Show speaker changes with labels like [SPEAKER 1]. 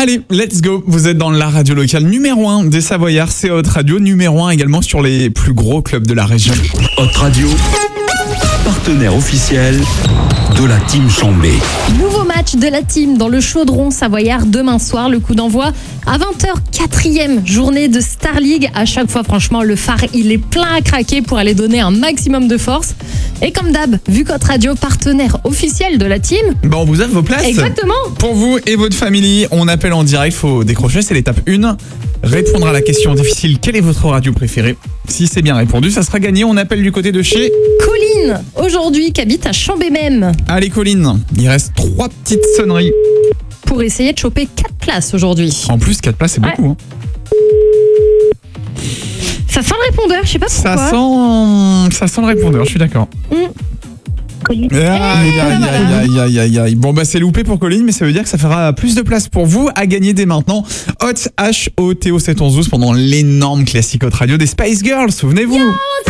[SPEAKER 1] Allez, let's go. Vous êtes dans la radio locale numéro 1 des Savoyards. C'est Hot Radio, numéro 1 également sur les plus gros clubs de la région.
[SPEAKER 2] Hot Radio, partenaire officiel de la Team Chambé.
[SPEAKER 3] Nouveau match de la team dans le chaudron savoyard demain soir. Le coup d'envoi à 20h, 4e journée de Star League. À chaque fois, franchement, le phare, il est plein à craquer pour aller donner un maximum de force. Et comme d'hab, vu qu'Hot Radio, partenaire officiel de la team...
[SPEAKER 1] Bon, on vous offre vos places.
[SPEAKER 3] Exactement.
[SPEAKER 1] Pour vous et votre famille, on appelle en direct, faut décrocher, c'est l'étape 1. Répondre à la question difficile, quelle est votre radio préférée? Si c'est bien répondu, ça sera gagné. On appelle du côté de chez...
[SPEAKER 3] Colline, aujourd'hui, qui habite à Chambé même.
[SPEAKER 1] Allez Colline, il reste 3 petites sonneries.
[SPEAKER 3] Pour essayer de choper 4 places aujourd'hui.
[SPEAKER 1] En plus, 4 places, c'est beaucoup. Hein.
[SPEAKER 3] Ça sent le répondeur, je sais pas pourquoi.
[SPEAKER 1] Ça sent le répondeur, je suis d'accord. Aïe, aïe. Bon, bah, c'est loupé pour Colline, mais ça veut dire que ça fera plus de place pour vous à gagner dès maintenant. Hot, H-O-T-O 711-12 pendant l'énorme classique Hot Radio des Spice Girls, souvenez-vous.